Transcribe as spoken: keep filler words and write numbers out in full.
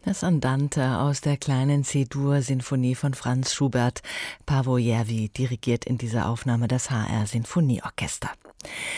Das Andante aus der kleinen C-Dur-Sinfonie von Franz Schubert. Paavo Järvi dirigiert in dieser Aufnahme das H R Sinfonieorchester.